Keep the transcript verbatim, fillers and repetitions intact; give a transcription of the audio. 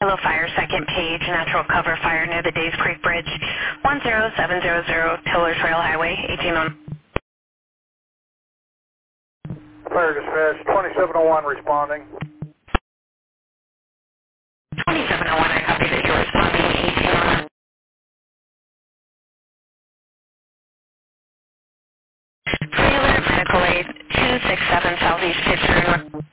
Willow Fire, second page, natural cover fire near the Days Creek Bridge, one zero seven zero zero, Tiller Trail Highway, eighteen oh nine. Fire dispatch, twenty-seven oh one responding. twenty-seven oh one, I copy that you're responding, eighteen oh nine. Pre-alert medical aid, two six seven Southeast Pittsburgh.